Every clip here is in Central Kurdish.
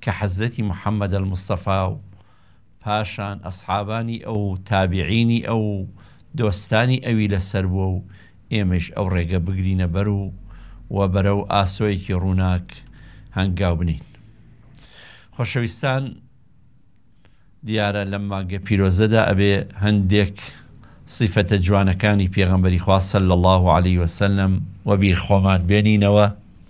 کە حەزرەتی محەممەد المستەفا و پاشان ئەسحابانی ئەو تابعینی ئەو دۆستانی ئەوی لەسەر بووە و ئێمەش ئەو ڕێگە بگرینە بەر و بەرەو ئاسۆیەکی ڕووناک هەنگاو بنین. خۆشەویستان، دیارە لەم مانگە پیرۆزەدا ئەبێ هەندێک صفەتە جوانەکانی پێغەمبەری خوا صلی الله علیه وسلم و بیرخۆمان بێنینەوە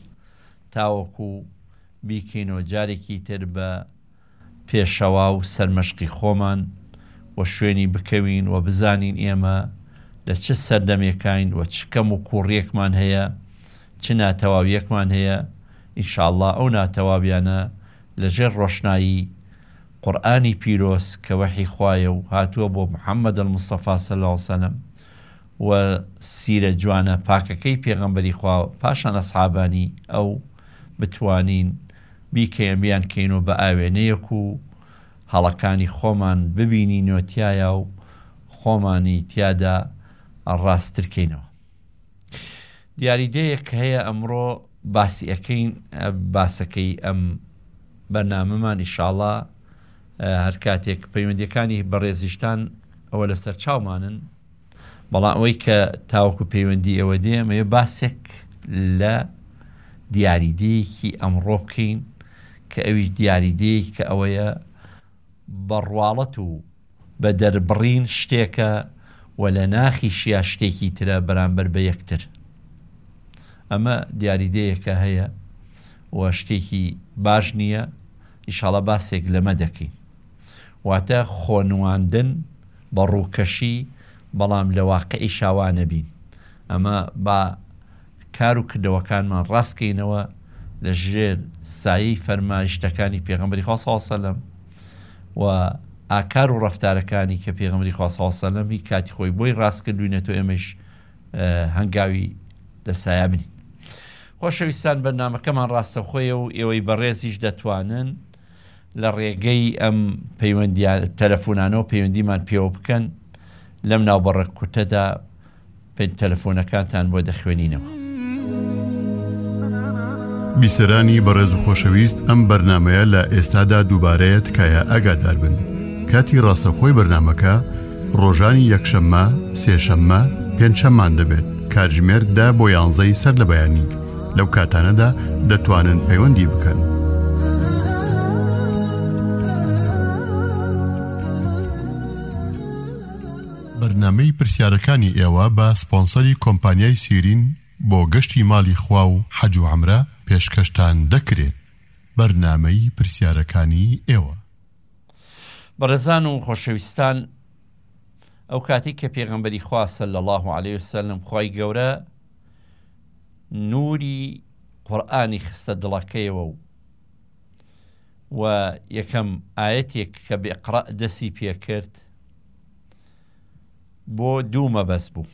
تاوەکو بیکەینەوە جارێکی تر بە پێشەوا و سەرمەشقی خۆمان و شوێنی بکەوین و بزانین ئێمە لە چ سەردەمێکین و چ کەم و کوڕیەکمان هەیە، چ ناتەواویەکمان هەیە. ئینشاءالله ئەو ناتەواویانە لەژێر ڕۆشنایی قورئانی پیرۆز کە وەحی خوایە و هاتووە بۆ محەممەد المستەفا صلی الله علیه وسلم و سیرە جوانە پاکەکەی پێغەمبەری خوا پاشان ئەسحابانی ئەو بتوانین بیکەیان کەینەوە بە ئاوێنەیەک و هەڵەکانی خۆمان ببینینەوە تایە و خۆمانی تیادا ڕاستترکەینەوە. دیاریدەیەک هەیە ئەمڕۆ باسی ئەەکەین باسەکەی ئەم بەرنامەمان ئینشاءالله هەر کاتێک پەیوەندیەکانی بەڕێزیشتان ئەوە لەسەر چاومانن، بەڵام ئەوەی کە تاوەکو پەیوەندی ئەوە دێمەیە باسێک لە دیاریدەیەکی ئەمڕۆ بکەین کە ئەویش دیاریدەیەک کە ئەوەیە بەڕواڵەت و بە دەربڕین شتێکە و لە ناخیشیە شتێکی ترە بەرامبەر بە یەکتر. ئەمە دیاریدەیەکە هەیە و شتێکی باش نییە. ئینشاڵڵا باسێک لەمە دەکەین، واتە خۆنواندن بە ڕووکەشی بەڵام لە واقعی شاوانە بین. ئەمە با کار و کردەوەکانمان ڕاستکەینەوە لە ژێر سایی فەرمایشتەکانی پێغەمبەری خوا صلی الله علیه وسلم و ئاکار و ڕەفتارەکانی کە پێغەمبەری خوا صلی الله علیه وسلم هی کاتی خۆی بۆی ڕاستکردوینێتەوە ئێمەش هەنگاوی لە سایە بنین. خۆشەویستان، بەرنامەکەمان ڕاستەوخۆیە و ئێوەی بەڕێزیش دەتوانن لە ڕێگەی ئەم تەلەفۆنانەوە پەیوەندیمان پێوە بکەن. لەم ناوبەڕە کورتەدا تەلەفۆنەکانتان بۆ دەخوێنینەوە. بیسەرانی بەڕێز و خۆشەویست، ئەم بەرنمەیە لە ئێستادا دووبارەیە تکایە ئاگادار بن. کاتی ڕاستەخۆی بەرنمەکە ڕۆژانی یەکشەممە، سێشەممە، پێنجشەممان دەبێت. کاتژمێر 10 بۆ 11 سەر لە بەیانی. لەو کاتانەدا دەتوانن پەیوەندی بکەن. بەرنامەی پرسیارەکانی ئێوە بە سپۆنسەری کۆمپانیای سیرین بۆ گەشتی ماڵی خوا و حەج و عەمرە پێشکەشتان دەکرێت. بەرنامەی پرسیارەکانی ئێوە. بەڕێزان و خۆشەویستان، ئەو کاتی کە پێغەمبەری خوا صلی الله علیه وسلم خوای گەورە نوری قورئانی خستە دڵەکەیەوە و یەکەم ئاەتێک کە بئیقرأ دەسی پێ کرد بۆ دوو مەبەست بوو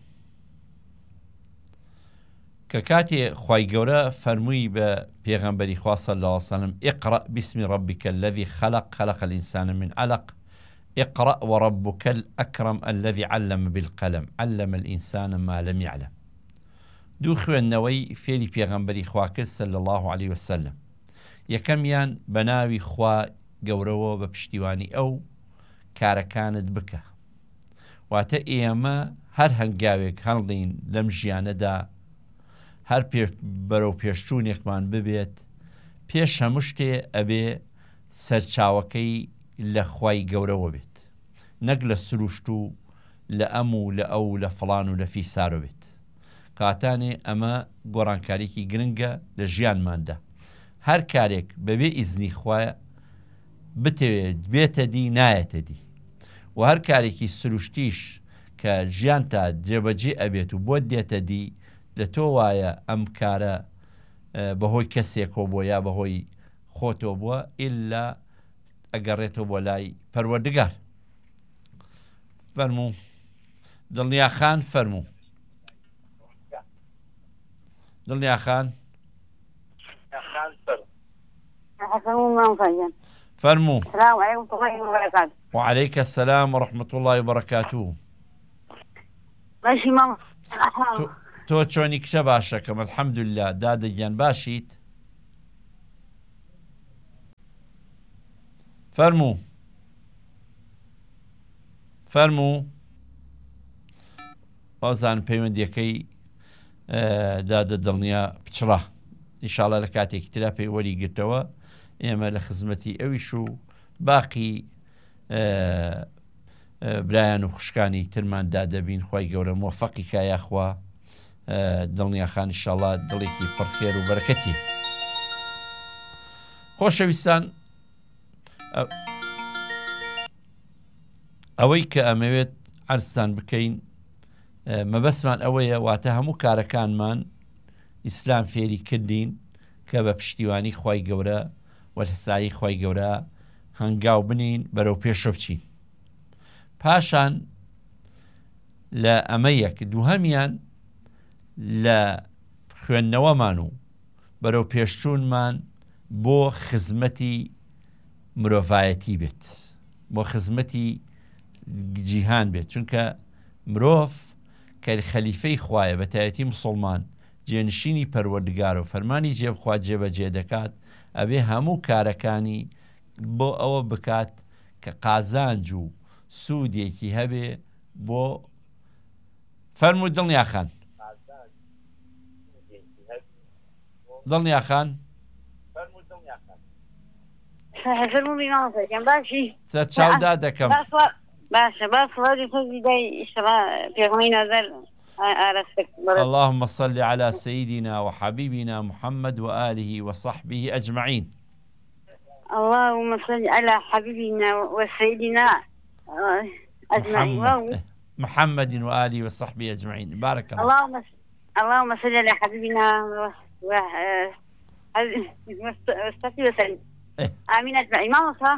کە کاتێ خوای گەورە فەرمووی بە پێغەمبەری خوا صلی الله علیه وسلم اقرأ باسم ربك الذي خلق الإنسان من علق اقرأ وربك الأكرم الذي علم بالقلم علم الإنسان ما لم يعلم. دوو خوێندنەوەی فێری پێغەمبەری خوا کرد صلی الله علیه وسلم. یەکەمیان بە ناوی خوا گەورەوە بە پشتیوانی ئەو کارەکانت بکە. واتە ئێمە هەر هەنگاوێک هەڵدەین لەم ژیانەدا هەر بەرەو پێشچوونێکمان ببێت، پێش هەموو شتێ ئەبێ سەرچاوەکەی لە خوای گەورەوە بێت، نەک لە سروشت و لە ئەم و لە ئەو لە فڵان و لە فیسارۆ بێت. کاتانێ ئەمە گۆڕانکاریکی گرنگە لە ژیانماندا. هەر کارێک بەبێ ئیزنی خوایە بتەوێت بێتە دی نایەتە دی، و هەر کارێکی سروشتیش کە ژیان تا جێبەجێ ئەبێت و بۆ دێتە دی لە تۆ وایە ئەم کارە بەهۆی کەسێکەوە بۆ یا بەهۆی خۆتۆ بووە ئیلا ئەگەڕێتەوە بۆ لای پەروەردگار. فەرموو دڵنیا خان، فەرموو دڵنیا خان، فەرموو. وعليك السلام ورحمة الله وبركاته. باشی ماما تۆ چۆنی کچە باشەکەم؟ الحەمدوللا. دادەگیان باشیت؟ فەرموو ئەوزان پەیوەندیەکەی دادە دڵنیا پچڕە ئینشاڵە لە کاتێکی ترا پێی وەریگرتەوە ئێمە لە خزمەتی ئەویش و باقی برایان و خوشکانی ترماندا دەبین خی گەورە مۆفەقی کایاخوا دڵنیاخان ئینشاڵە دڵێکی پڕخێر و بەرەکەتی. خۆشەویستان، ئەوەی کە ئەمەوێت عەرزتان بکەین مەبەستمان ئەوەیە واتە هەموو کارەکانمان ئیسلام فێری کردین کە بە پشتیوانی خی گەورە وەرسایی خی گەورە هەنگاو بنین بەرەو پێشۆ بچین. پاشان لە ئەمە یەک دووهەمیان لە خوێندنەوەمان و بەرەو پێشچوونمان بۆ خزمەتی مرۆڤایەتی بێت، بۆ خزمەتی جیهان بێت، چونکە مرۆڤ کە خەلیفەی خوایە بە تایەتی موسڵمان جێنشینی پەروەردگار و فەرمانی جێبخوا جێبەجێ دەکات ئەبێ هەموو کارەکانی بۆ ئەوە بکات کە قازانج و سوودێکی هەبێ بۆ فەرموو دڵنیاخان سەرچاودا دەکەم. باشە باش وادي خذي داي اشترى في غمين هذا اللهم صل على سيدنا وحبيبنا محمد وآله وصحبه أجمعين. اللهم صل على حبيبنا وسيدنا أجمعين محمد وآله وصحبه أجمعين. بارك الله. اللهم صل على حبيبنا وسلم. آمين أجمعين. ما وصل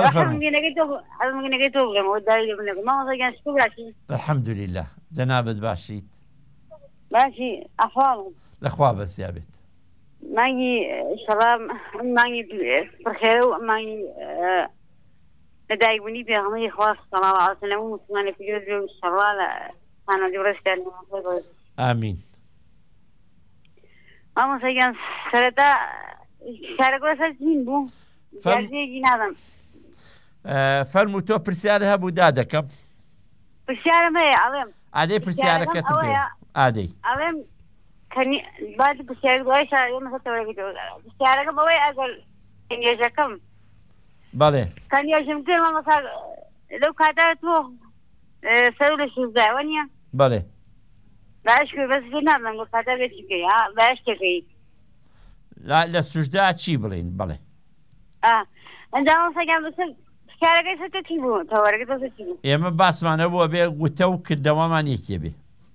الحمد لله. جنابت باشيت باشي أحوالهم الأخوة بس يا بيت ماجي شراب ماجي بخير وماجي لدايقوني بيغمي خواص صلى الله عليه وسلم ومسلمان في جوز الشرال أنا جورست آمين. أما سيجان سرطة شاركوا سجين بو جازيجي نادم فەرموو تۆ پرسیارە هەبوو دادەکەم. پرسیارم هەیە ئەڵێم ئادەی پرسیارەکەت پێ ئادەی ئەڵێم بعد پرسیار دوای پرسیارەکە بەوەی ئەگەر کەنیێژەکەم بەڵێ کەنیێژم کرد مەمەسا لەو کاتا تۆ سەر لە شوزداوە نییە بەڵێ باش کرد بەس پێ نادەم بۆ کاتا بێتی بکەی باش تێکەی لە سوژدا چی بڵێن بڵێ ئەنجام سەگیان بەسەر پرسیارەکەی سەرتە چی بوو تەوەرەکە تۆ چی بوو ئێمە باسمانە بووە بێ وتە و کردەوەمان یەکێ بێ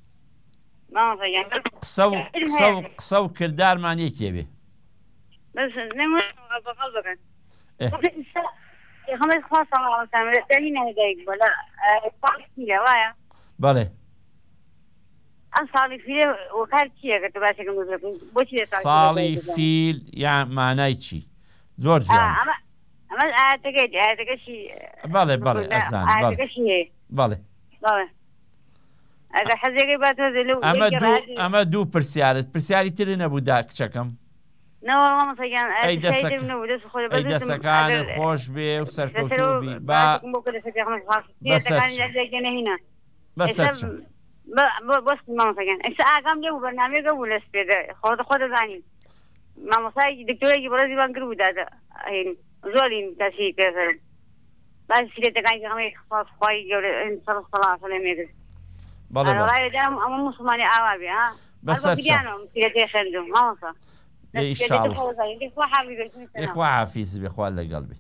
قسە و کردارمان یەکێ بێ بەس بەقەڵ بکەن خەمەی خوا سەڵاو عەلەیهی وسەلەم دەرینە دایک بۆ لە پاکیە وایە بەڵێ ئەم ساڵی فیلە وەکار چییە کە تۆ باشێکم بۆچی ساڵی فیل یان مانای چی زۆر جوان ئەمە ئاەتەکەشی بەڵێ بەڵێ ئەزان بەڵێ ئەگە حەزێکی باتۆ ئەمە دوو پرسیاری تری نەبوو دا کچەکەم دەسەکانت خۆش بێ و سەرکەوتوبی بەست مامۆساگەن ئەس ئاگام لێ و بەرنامەیەکە بوو لەست پێدا خۆ دەزانین مامۆسای دکتۆرێکی بەڕێزیوان کرد بوو دادا زۆرین تاسی پێسەرم باش سیرێتەکانی خەمەی خوای گەورە سەڵ سەڵا سەلەمێکرد ئەمە موسڵمانی ئاوا بێ سیرەتەی خوێندم مامۆسا ئێخوا حافیز بێ خوا لەگەڵ بێت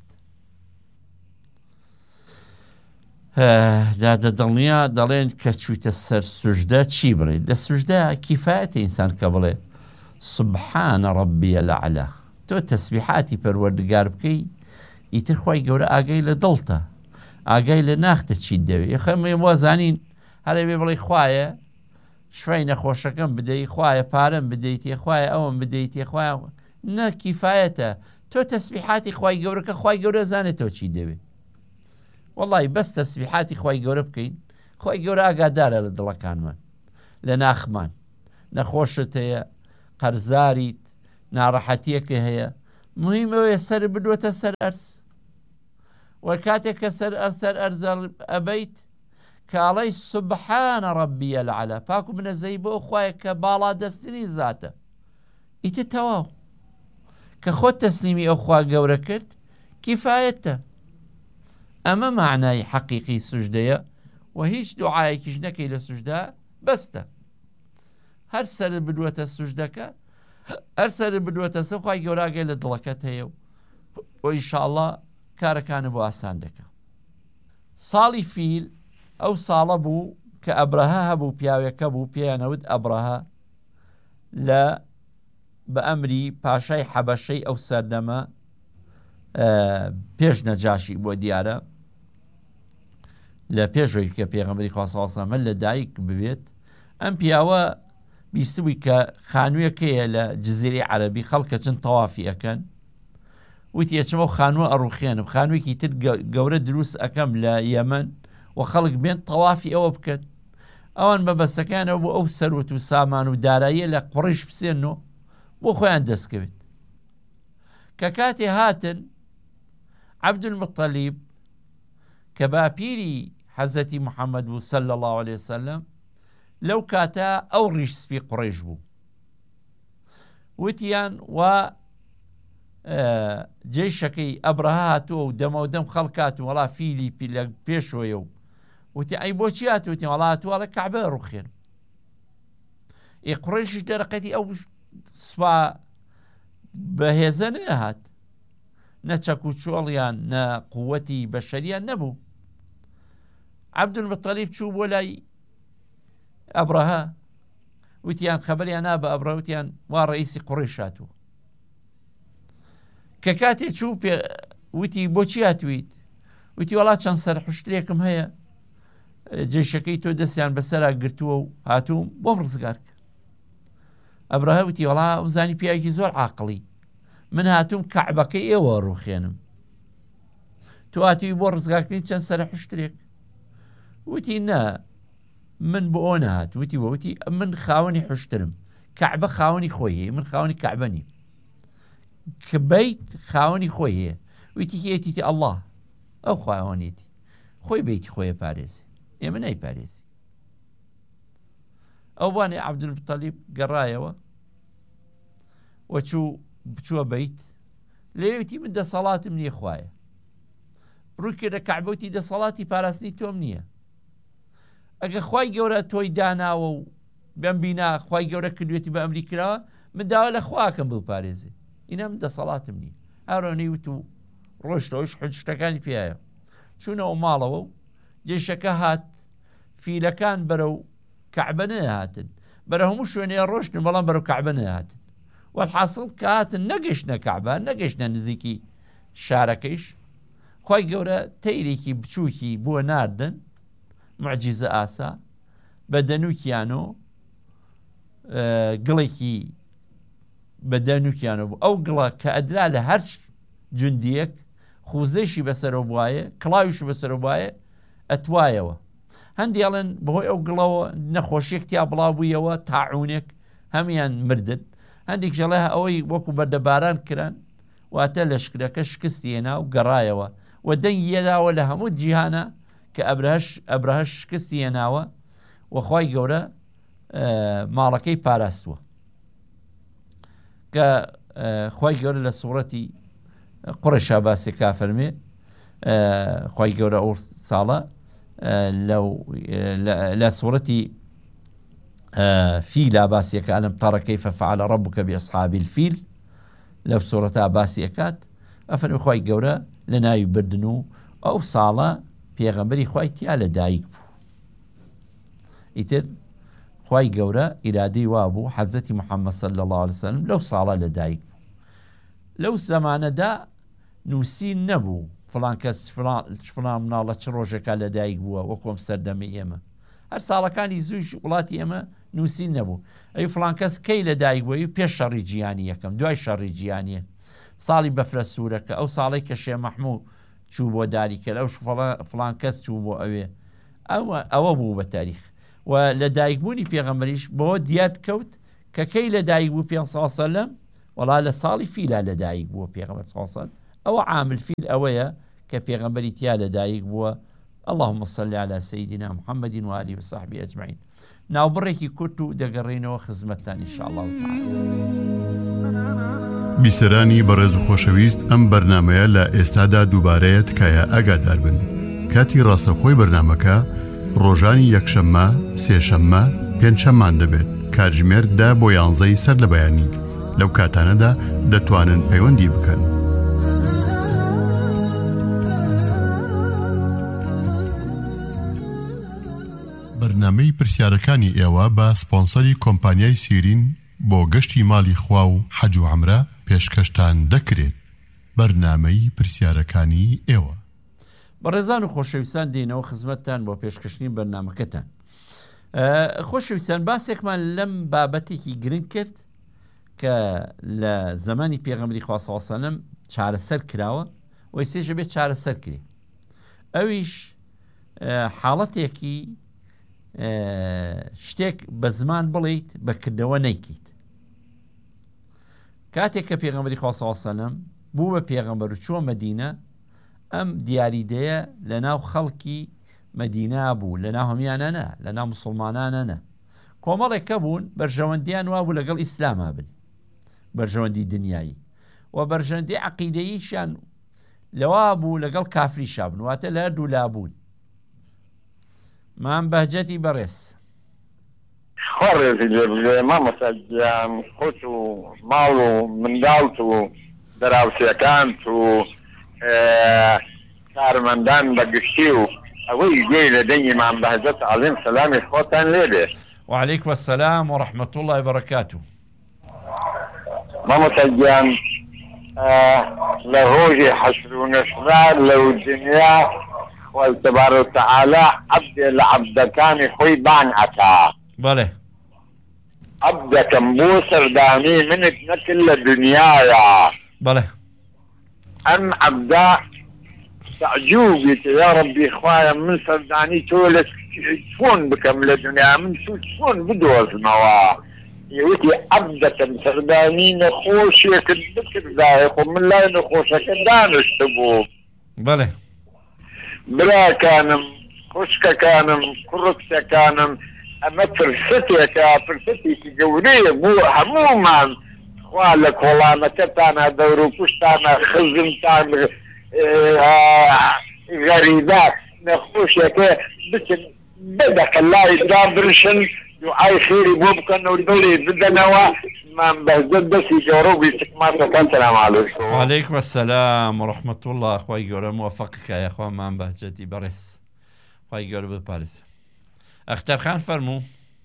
دادەدڵنیا دەڵێن کە چوویتە سەر سوژدە چی بڵێ لە سوژدە کیفایەتە ئینسان کە بڵێ سبحانە ڕەبیە لەعلا تۆ تەسبیحاتی پەروەردگار بکەی ئیتر خوای گەورە ئاگای لە دڵتە ئاگای لە ناختە چیت دەوێت یخەمێ وازانین هەرێ بێ بڵێ خوایە شوای نەخۆشەکەم بدەیت خوایە پارەم بدەیت خوایە ئەوم بدەیت خوایە نە کیفایەتە تۆ تەسبیحاتی خوای گەورەکە خوای گەورە زانێت تۆ چی دەوێت وەڵی بەس تەسبیحاتی خوای گەورە بکەین خوای گەورە ئاگادارە لە دڵەکانمان لە ناخمان نەخۆشت هەیە قەرزاریت ناڕەحەتیەکە هەیە مهمەوەیە سەر بدوێتە سەر ئەرس وكاتك سەر ئەرزەڵ ئەبەیت کاڵەی سوبحانە ڕەبیە العەلا، پاک و منەزەی بۆ خوایە کە باڵا دەستنی زاتە. ئیتر تەواو کە خۆت تەسلیمی ئەو خوا گەورە کرد کیفایەتە. ئەمە معنای حەقیقی سوژدەیە و هیچ دوعایەکیش نەکەی لە سوژدا بەستە. هەر سەرت بدووەتە سوژدەکە، هەر سەرت بدووەتە سە خوای گەوراگەی لە دڵەکەت هەیە و ئینشاءڵڵا کارەکانە بۆ ئاسان دەکە. ساڵی فیل ئەو ساڵە بوو کە ئەبرەها هەبوو، پیاوێکە بوو پێیانەوت ئەبرەها لە بە ئەمری پاشای حەبەشەی ئەو سەردەمە پێش نەجاشی بۆ دیارە لە پێشەوەی کە پێغەمبەری خوا صلی الله علیه و سلم لە دایک ببێت. ئەم پیاوە بیستبووی کە خانوویەکەیە لە جزیرەی عەرەبی خەڵکە چەند تەوافی ئەکەن، وتی ئەچمە خانووە ئەڕوخێنم، خانوویەکی تر گەورە دروست ئەەکەم لە یەمەن و خەڵک بێن تەوافی ئەوە بکەن. ئەوان بەبەستەکانەوە بۆ ئەو سەروەت و سامان و داراییە لە قوڕیش بسێنەوە بۆ خۆیان دەستکەوێت. کە کاتێ هاتن عەبدولمەطەلیب کە باپیری حەزەتی محەممەد بوو صلی الله عليه وسلم، لەو کاتە ئەو ڕیش سپی قوڕیش بوو، وتیان و جێشەکەی ئەبرەها هاتووە و دەمە و دەم خەڵکات و وەڵا فیلی لە پێشۆیە و وتی ئەی بۆچی هاتووتی وەڵا هاتووە کەعبە ڕوخێن. ئێ قوڕیشیش دەرەقەتی ئەو سوپا بەهێزە نەهات، نە چەک و چۆڵیان نە قووەتی بەشەریان نەبوو. عەبدولمەطەلیب چوو بۆ لای ئەبرەها وتیان خەبەریان نا بە ئەبرەها، وتیان وا ڕئیسی قوڕیش هاتووە. کە کاتێ چوو پێ وتی بۆچی هاتوویت؟ وتی وەڵا چەند سەرحوشترێکم هەیە، جێشەکەی تۆ دەستیان بەسەرا گرتووە و هاتووم بۆم ڕزگار کرد. ئەبرەها وتی وەڵا وزانی پیاوێکی زۆر عاقڵی، من هاتووم کەعبەکەی ئێوە ڕوخێنم، تۆ هاتووی بۆ ڕزگارکردنی چەند سەرحوشترێک. وتی نە من بۆ ئەو نەهات، وتی وتی من خاوەنی حوشترم، کەعبە خاوەنی خۆی هەیە، من خاوەنی کەعبە نیم، کە بیت خاوەنی خۆی هەیە. وتی هێتیتی ئەڵڵا ئەو خاوەنیتی خۆی بیتی خۆیە پارێزی، ئێمە نایپارێزی. ئەو بوانێ عەبدولمەطەلیب گەڕایەوە وەچوو بچووە بیت، لێوتی من دەسەڵاتم نییە خوایە، ڕووی کردە کەعبەوتی دەسەڵاتی پاراستنی تۆم نییە، ئەگە خوای گەورە تۆی داناوە و بەم بینا خوای گەورە کردوێتی بە ئەمری کراوە، من داوا لە خواکەم بڵ پارێزێ، ئینە من دەسەڵاتم نییە. هەرۆنەی وت و ڕۆشتەوەش حوجتەکانی پێایە چوونەوە ماڵەوە و جێشەکە هات، فیلەکان بەرەو کەعبە نەهاتن، بەرە هەموو شوێنەیە ڕۆشتن بەڵام بەرەو کەعبە نەهاتن. والحاصل کە هاتن نەگەشتنە کەعبە، نەگەشتنە نزیکی شارەکەیش، خوای گەورە تەیرێکی بچووکی بۆ ناردن، معجیزە ئاسا بە دەنووکیانۆ گڵێکی بە دەنووکیانە بوو. ئەو گڵە کە ئەدرا لە هەر جوندیەک خوزەیشی بەسەرەوە بواە، کڵاویش بەسەرەوە بواە ئەتوایەوە. هەندێڵێن بەهۆی ئەو گڵەوە نەخۆشیەک تیا بڵاو بوویەوە، تاعونێک هەمیان مردن. هەندێک ژەڵێ ئەوەی وەکو بەردەباران کران واتە لەشکرەکە شکستی هێنا و گەڕایەوە و دەنگی یەداوە لە هەموو جیهانە کە ئەبرەهەش شکستی هێناوە و خوای گەورە ماڵەکەی پاراستووە. کە خوای گەورە لە سوورەتی قوڕیشا باسێکا فەرمێ، خوای گەورە ئەو ساڵە لە سوورەتی فیلا باسیەکە ئەلەم تەڕە کەیفە فەعەلە ڕەبوکە بئەصحابی الفیل، لەو سوورەتا باسیەکات ئەفەرمێ خوای گەورە لە ناوی بردن و ئەو ساڵە پێغەمبەری خوای تیا لە دایک بوو. ئیتر خوای گەورە ئیرادەی وا بوو حەزەتی محەممەد صلی الله عليه وسلم لەو ساڵە لە دایک بوو. لەو زەمانەدا نووسین نەبوو فڵان کەس فڵان مناڵە چ ڕۆژێکا لە دایک بووە وەکۆم سەردەمی ئێمە. هەر ساڵەکانی زووش وڵاتی ئێمە نووسین نەبوو. ئەی فڵان کەس کەی لە دایک بووی پێش شەڕی جیهانی یەکەم، دوای شەڕی جیهانیە، ساڵی بەفرە سوورەکە، ئەو ساڵی کە شێخ مەحموود چوو بۆ داریکە، ئەو فڵان کەس چوو بۆ ئەوێ، ئەوە بوو بە تاریخ. و لە دایکبوونی پێغەمبەریش بۆ دیار کەوت کە کەی لە دایک بوو پێ سەڵ سەلەم، وەڵا لە ساڵی فیلا لە دایک بووە پێغەمبەر سەڵ سەلەم. ئەوە عامل فیل ئەوەیە کە پێغەمبەری تیا لەدایک بووە. اللهم صل على سيدنا محمد وآله وصحبه أجمعين. ناوبڕێکی کورت و دەگەڕێنەوە خزمەتتان إن شاء الله تعالى. بیسەرانی بەڕێز و خۆشەویست، ئەم بەرنامەیە لە ئێستادا دووبارەیە تکایە ئاگادار بن. کاتی ڕاستەخۆی بەرنامەکە ڕۆژانی یەکشەممە، سێشەممە، پێنجشەممان دەبێت. کاتژمێر 10 بۆ 11 سەر لە بەیانی. لەو کاتانەدا دەتوانن پەیوەندی بکەن. بەرنامەی پرسیارەکانی ئێوە بە سپۆنسەری کۆمپانیای سیرین بۆ گەشتی ماڵی خوا و حەج و عەمرە پێشکەشتان دەکرێت. بەرنامەی پرسیارەکانی ئێوە. بەڕێزان و خۆشەویستان، دێنەوە خزمەتتان بۆ پێشکەشتنی بەرنامەکەتان. خۆشەویستان، باسێکمان لەم بابەتێکی گرنگ کرد کە لە زمانی پێغەمبەری خوا صلی الله علیه و سەلەم چارەسەر کراوە و ئێستاش بێت چارەسەر کرێ. ئەویش حاڵەتێکی شتێک بە زمان بڵیت بەکردەوە نەیکەیت. کاتێک کە پێغەمبەری خوا صلی الله علیه و سەلەم بوو بە پێغەمبەر و چووە مەدینە، ئەم دیاریدەیە لە ناو خەڵکی مەدینە بوو، لە ناو هەمیانە نە، لە ناو موسڵمانانە نە. کۆمەڵێکە بوون بەرژەوەندیان وا بوو لەگەڵ ئیسلاما بن، بەرژەوەندی دنیایی، و بەرژەوەندی عەقیدەییشان لەوا بوو لەگەڵ کافریشا بن، واتە لە هەردوو لابوون. مام بەهجەتی بەڕێز خۆڕێزی لێ بژێ مامەسەجیان خۆت و ماڵ و منداڵت و دەراوسیەکانت و کارمەندان بەگشتی و ئەوەی گوێی لە دەنگی مام بەهجەت عەظیم سەلامی خۆتان لێ بێ. وعليكم السلام ورحمة الله وبركاته. مامەسەجیان لە ڕۆژی حەشر و نەشرار لەو دنیا خوای تبارەک و تەعالا عەبدێ لە عەبدەکانی خۆی بان عەتا. بەڵێ عەبدەکەم بۆ سەردانی منت نەکرد لە دنیاە. بەڵێ ئەم عەبدا تعجوبیت یا ربی خوایە من سەردانی تۆ لە چۆن بکەم لە دنیا، من چۆن بدۆزمەوە. یوتی عەبدەکەم سەردانی نەخۆشیەکت بکردایە، خۆ من لای نەخۆشەکە دانیشت بوو. بەڵێ براکانم، خوشکەکانم، کوڕکسەکانم، ئەمە فرسەتێکە، فرسەتێکی گەورەیە بۆ هەموومان. خوا لە کۆڵانەکەتانە دەور و پشتانە خزمتان غەریبە نەخۆشیەکە بچن بەدەقە لای دا برشن، دوعای خێری بۆ بکەن و دڵی بدەنەوە. مام بەهجەت دەستی گەورە و بیسکماتەکان. سەلام عەلەیکم. وعليكم السلام ورحمة الله. خوای گەورە موفقك یا خوا مام بەهجەتی بەڕێز، خوای گەورە بپارێزە. ئەختەرخان فەرموو.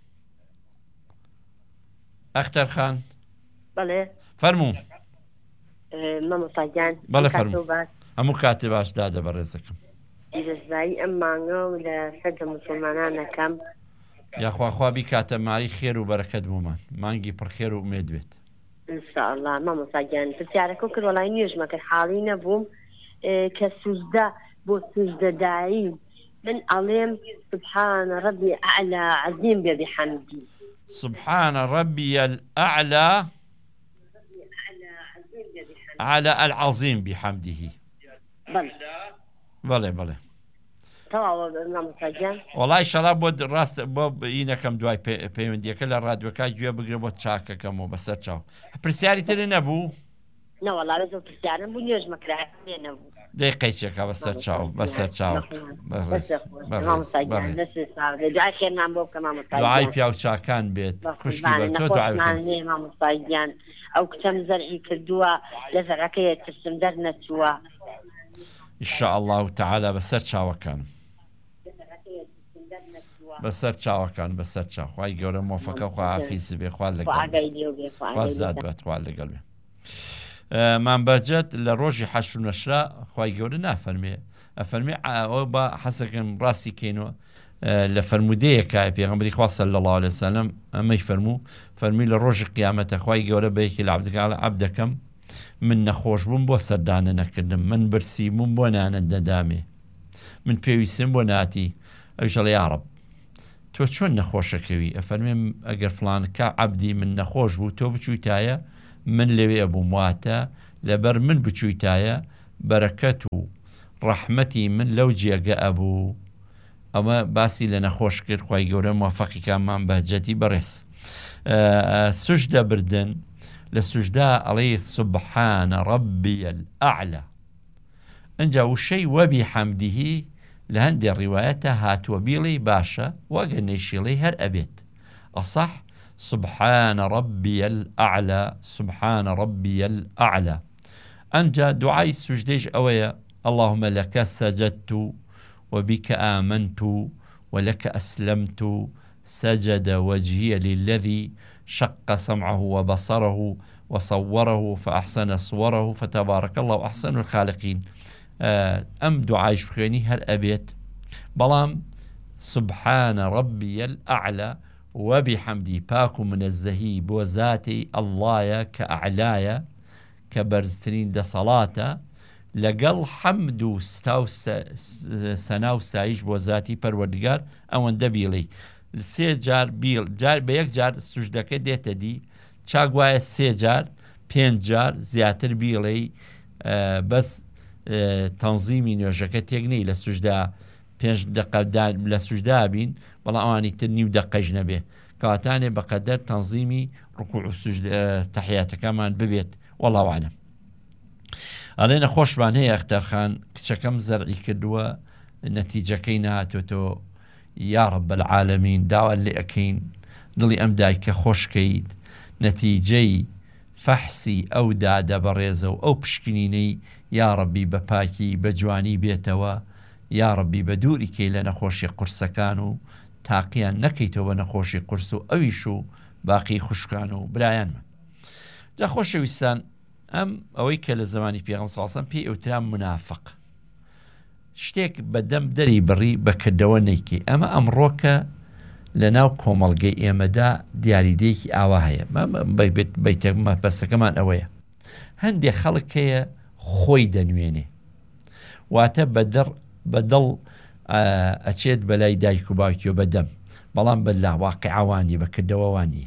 ئەختەرخان بەڵێ فەرموو. مامۆستاگیان بەڵێ فەرموو. هەموو کاتێ باش دادە بەڕێزەکەم. پیرۆزبایی ئەم مانگە و لە سەردە موسڵمانانەکەم یاخواخوا بیکاتە مای خێر و بەرەکەت بوومان، مانگی پڕخێر و ئومێد بێت ئینشاءالله. مامۆستاگیان پرسیارەکە کرد، وەڵای نوێژمە کرد، حاڵی نەبووم کە سوژدە بۆ سوژدەدایی من ئەڵێم سبحان ربي أعلى عظيم بحمدي. سبحان ربي الأعلى على العظيم بحمده. بەڵێ بەڵێ وەڵای شەڵا بۆ ڕاست بۆ ئینەکەم دوای پەیوەندیەکە لە ڕادیۆکە گوێ بگرێ بۆ چاکەکەمەوە بەسەر چاو. پرسیاری تر نەبوو؟ نەوەڵا زۆر پرسیارم بوو، نوێژمە کرایە نەبوو. دقیقەیەکە بەسەر چاو بەسەر چاو. دوعای پیاو چاکان بێت، خوشکی بەر تۆ دوعای مامۆستاگیان. ئەو کچەم زەرعی کردووە لە زەرەکەیە ترسم دەرنەچووە. ئینشاء الله تعالى بەسەر چاوەکانم، بەسەر چاوەکان، بەسەر چاو. خوای گەورە موفقە، خوا حافیز بێ، خوا لەگەڵ وازاد بێت، خوا لەگەڵ بێ. مام بەهجەت لە ڕۆژی حەشر و نەشرا خوای گەورە نافەرمێ، ئەفەرمێ ئەوە بە حەسەکەم ڕاستی کەینەوە لە فەرمودەیەکە پێغەمبەری خوا صلی الله علیه وسلم ئەمەی فەرموو، فەرمی لە ڕۆژی قیامەتە خوای گەورە بەیەکی لە عەبدەکەم من نەخۆش بووم بۆ سەردانە نەکردم، من برسی بووم بۆ نانە دەدامێ، من پێویستم بۆ ناتی. ئەویشەڵێ یا ڕەب تۆ چۆن نەخۆشەکەوی؟ ئەفەرمێ ئەگەر فڵانکە عەبدی من نەخۆش بوو تۆ بچوویتایە من لەوێ بووم، واتە لەبەر من بچوویتایە بەرەکەت و ڕەحمەتی من لەو جێگە ئەبوو. ئەمە باسی لە نەخۆش کرد، خوای گەورە موفەقی کامان بەهجەتی بەڕێز. سوژدە بردن لە سوژدا ئەڵێ سبحانە ڕەبی الأعلى. ئەنجا وشەی وەبی حەمدیهی لە هەندێک ڕیوایەتە هاتووە بیڵێ باشە، وەگە نەیشیڵێ هەر ئەبێت. ئەصح سبحان ربي الأعلى سبحان ربي الأعلى. أنجا دعاء سجديش أويا اللهم لك سجدت وبك آمنت ولك أسلمت سجد وجهي للذي شق سمعه وبصره وصوره فأحسن صوره فتبارك الله أحسن الخالقين. أم دعايش بخيني هر أبيت بلام سبحان ربي الأعلى وبحمدي باكو من الزهي بوزاتي الله كأعلايا كبرزترين دا صلاة لقل حمد ستاو سناو سايش بوزاتي پروردگار اوان دبيلي سي جار بيل جار بيك جار سجدك ديتا دي چاقوايا سي جار پين جار زياتر بيلي بس تنظيمي نوشكة تيقني لسجدا 5 دقة لسجدا بين والله أواني تنيو دقة جنبه كاتاني بقدر تنظيمي ركوع السجد تحيات كمان ببيت والله أعلم. علينا خوش بان هي اختار خان كم زرعي كدوا النتيجة كينا توتو يا رب العالمين داوا اللي أكين ضلي أمداي كخوش كيد نتيجي فحسي أو دادا بريزو أو بشكنيني يا ربي بباكي بجواني بيتوا يا ربي بدوري كي لنخوشي قرسكانو تاقيا نكيتو بنخوشي قرسو أويشو باقي خشكانو برايان من جا خوشي ويستان أم أويك لزماني بيغم صلى الله عليه وسلم بي اوترام منافق شتيك بدم دري بري بكدوانيكي أما أمروكا لناو كومالجي إيمدا دياري ديكي آواهيا ما بيت ما بس كمان أويا هندي خلق هي خوي دنويني واتا بدل ئەچێت بەلای دایک و باوکیۆ بەدەم بەڵام بەلا واقعوانی بەکردەوەوانی.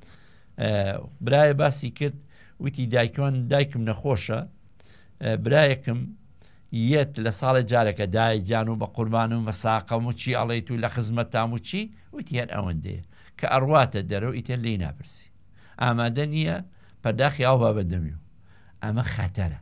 برایە باسی کرد وتی دایکم نەخۆشە، برایەکم یەت لە ساڵی جارێکە دایکیان و بە قوربانم بە ساقەم و چی ئەڵێیت و لە خزمەتام و چی وتی هەر ئەوەندەیە کە ئەڕواتە دەرەوە ئیتر لێی ناپرسی ئامادە نییە پەرداخی ئاو با بەدەمی و ئەمە خەتەرە.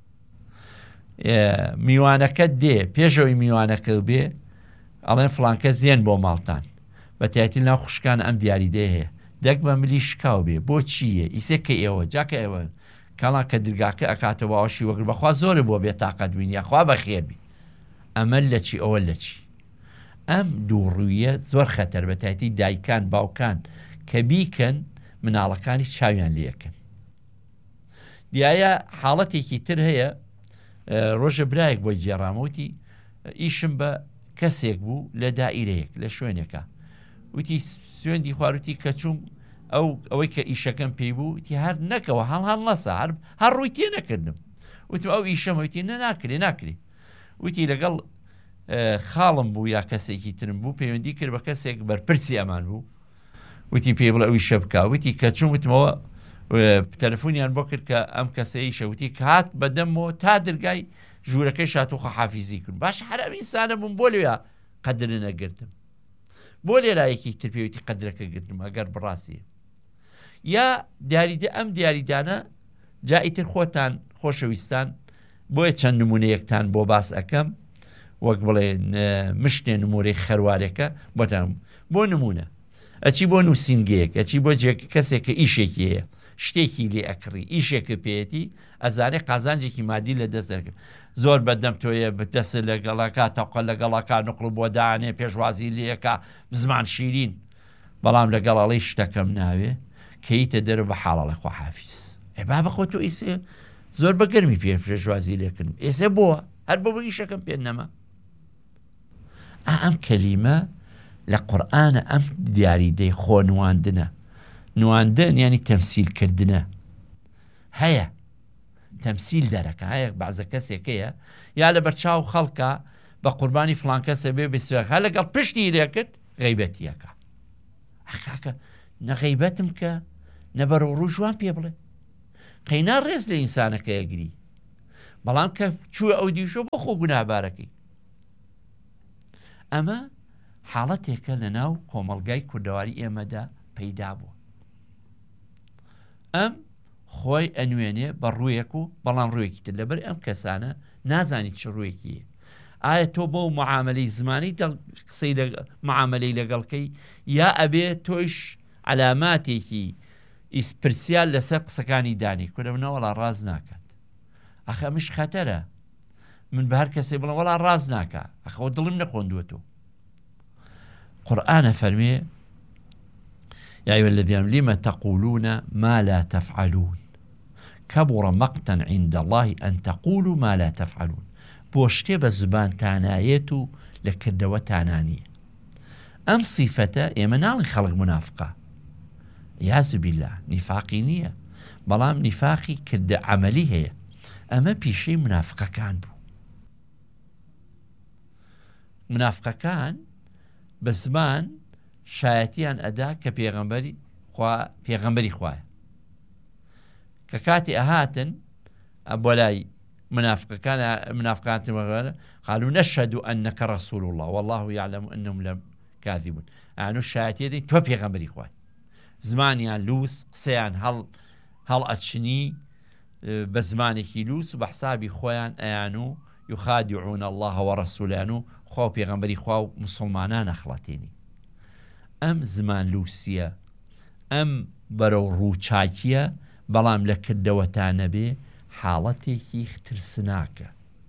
میوانەکەت دێ پێشەوەی میوانەکە بێ ئەڵێن فڵانکە زێن بۆ ماڵتان بەتایەتی ناو خوشکان ئەم دیاریدێ هەیە دەک بە ملی شکاو بێ بۆ چییە ئیسێکە ئێوە جاکە ئێوە کاڵا کە درگاکە ئەکاتەوە ئەوشی وەگر بەخوا زۆرە بۆ بێ تاقەت بینە خوا بەخێبی ئەمە لە چی ئەوە لە چی. ئەم دووڕوویە زۆر خەتەر بەتایەتی دایکان باوکان کە بیکەن مناڵەکانی چاویان لەکەن. دیایە حاڵەتێکی تر هەیە ڕۆژە برایەک بۆی جێڕامەوتی ئیشم بە کەسێک بوو لە دائیرەیەک لە شوێنێکە وتی سوێندی خواروتی کە چوم ئەوەی کە ئیشەکەم پێی بوو وتی هەر نەکەوە هەڵ نەسا هەر ڕووی تێ نەکردم وتم ئەو ئیشەمەوتی ناکری وتی لەگەڵ خاڵم بوو یا کەسێکی ترم بوو پەیوەندی کرد بە کەسێک بەرپرسی ئەمان بوو وتی پێ بڵێ ئەوی شە بکە وتی کە چوم وتمەوە تەلەفۆنیان بۆ کرد کە ئەم کەسەی شەوتی کات بەدەمەوە تا دەرگای ژوورەکەی شاتوخە حافیزی کرد باش حرام ئینسانە بووم بۆ لێە قەدر نەگرتم بۆ لێرایەکی تر پێویستی قەدرەکە گرتم ئەگەر بڕاستیە یا دیاریدە ئەم دیاریدانە جائیتر خۆتان خۆشەویستان بۆیە چەند نمونەیەکتان بۆ باس ئەەکەم وەک بڵێ مشتێ نمورەی خەروارێکە بۆتان بۆ نمونە ئەچی بۆ نووسینگەیەک ئەچی بۆ کەسێکە ئیشێکی هەیە شتێکی لێ ئەکڕی ئیشێکە پێێتی ئەزانێ قازانجێکی مادی لە دەست دەکەم زۆر بەدەم تۆیە بەدەست لەگەڵەکە تەقە لەگەڵەکە نقڵ بۆ دانێ پێشوازی لەکە زمان شیرین بەڵام لەگەڵەڵی شتەکەم ناوێ کەیتە دەرە بە حاڵەڵی خواحافیز با بەخۆ تۆ ئیسێ زۆر بەگەرمی پێشوازی لێکردم ئێسێ بووە هەر بۆ ئیشەکەم پێ نەما ئەم کەلیمە لە قورئانە ئەم دیاریدەی خۆ نواندنە نواندن ینی تەمسیلکردنە هەیە تەمسیل دەرەکە هەیە بەعزە کەسێکەیە یا لە بەرچاو خەڵکە بە قوربانی فڵان کەسە بێ بسوێک هە لەگەڵ پشتی لێکرد غەیبەتیەکە ئەخاکە نەغەیبەتم کە نەبەرە ڕوو جوان پێ بڵێ قەینا ڕێز لە ئینسانەکە یەگری بەڵام کە چووە ئەو دیشۆ بۆ خۆ گوناهبارەکەی. ئەمە حاڵەتێکە لە ناو کۆمەڵگای کوردەواری ئێمەدا پەیدا بووە. ئەم خۆی ئەنوێنێ بە ڕوویەک و بەڵام ڕوویەکی تر لەبەر ئەم کەسانە نازانی چ ڕوویەکیە. ئایا تۆ بۆ معاملەی زمانی قسەی معاملەی لەگەڵکەی یا ئەبێ تۆش علاماتێکی ئیسپرسیال لەسەر قسەکانی دانی کورە منەوەڵا ڕاز ناکات. ئەخە مش خەتەرە من بە هەر کەسێ بڵم وەڵا ڕاز ناکە ئەخەوە دڵم نەخۆندووەتەوە. قورئانە فەرمێ يا أيها الذين لم تقولون ما لا تفعلون كبر مقتا عند الله أن تقولوا ما لا تفعلون. بوشتي بزبان تانايتو لكردوة تانانية. أم صفة يمنال خلق منافقة يعز بالله نفاقي نية بلام نفاقي كد عملي هي أما بيشي منافقة كان بو منافقة كان بزمان شایەتیان ئەدا کە پێغەمبەری خوایە کە کاتی ئەهاتن بۆ لای منافقان قالوا نشهد أنك رسول الله والله يعلم أنهم لكاذبون. ئەنو شایەتی دەین تۆ پێغەمبەری خوای. زمانیان لووس قسەیان هەڵ ئەچنی بە زمانێکی لووس و بە حسابی خۆیان ئەیان و يخادعون الله ورسوله و خۆ پێغەمبەری خوا و مسلمانان ئەخڵاتێنی. ئەم زمان لووسیە ئەم بەرەو ڕووچاکیە بەڵام لە کردەوەتانە بێ حاڵەتێکی ترسناکە.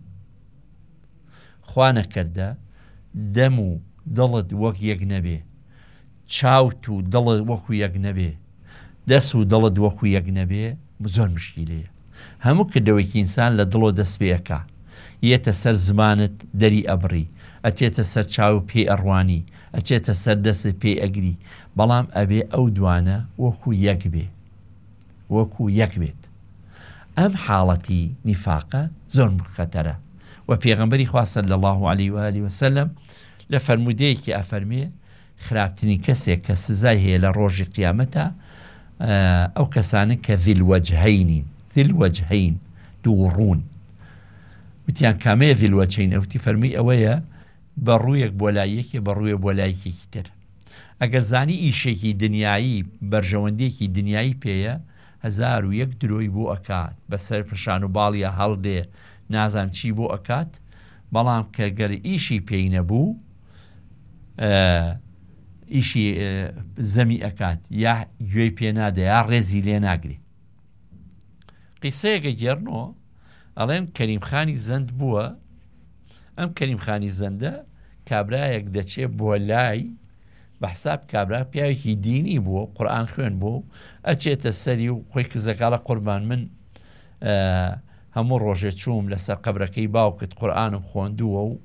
خوا نەکەردە دەم و دڵت وەک یەک نەبێ، چاوت و دڵت وەکو یەک نەبێ، دەست و دڵت وەکو یەک نەبێ زۆر مشکیلەیە. هەموو کردەوەیکی ئینسان لە دڵ و دەست پێەکە یەتە سەر زمانت دەری ئەبڕی، ئەچێتە سەر چاو پێ ئەڕوانی، ئەچێتە سەر دەست پێ ئەگری، بەڵام ئەبێ ئەو دوانە وەکو یەک بێ وەکو یەک بێت. ئەم حاڵەتی نیفاقە زۆر خەتەرە و پێغەمبەری خوا صلی الله علیه و آله وسلم لە فەرمودەیەکی ئەفەرمێ خراپترین کەسێک کە سزای هەیە لە ڕۆژی قیامەتە ئەو کەسانە کە ذیل وەجهەین دووڕوون. وتیان کامەیە ذیل وەجهەین؟ ئەوتی فەرمی ئەوەیە بە ڕوویەک بۆ لایەکی بە ڕوویە بۆ لایەکێکی تر. ئەگەر زانی ئیشێکی دنیایی بەرژەوەندێکی دنیایی پێیە 1001 درۆی بۆ ئەکات بەسەر پشان و باڵیە هەڵدێ نازان چی بۆ ئەکات، بەڵام کە گەر ئیشی پێی نەبوو ئیشی زەمی ئەکات یا گوێی پێ نادە یا ڕێزی لێ ناگرێ. قیسەیەکە گێڕنەوە ئەڵێن کەریمخانی زەند بووە. ئەم کەریمخانی زەندە کابرایەک دەچێ بۆ لای بە حساب کابرا پیاوێکی دینی بووە، قورئان خوێن بوو، ئەچێتە سەری و خۆی کزەکاڵە قوربان من هەموو ڕۆژێ چووم لەسەر قەبرەکەی باوکت قورئانم خۆندووە و